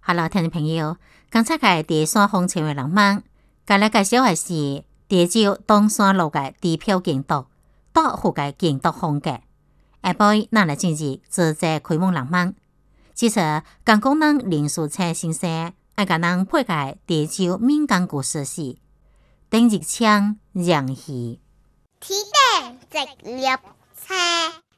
Hello， 聽眾朋友，剛才嘅第三風情嘅人們，介來介紹嘅是潮州東山路嘅地標建築，島戶嘅建築風格。下晡咱來進入做者開幕人們，其實剛講人林書冊先生愛甲人配嘅潮州民間故事是丁日昌楊戲。 天頂直入車。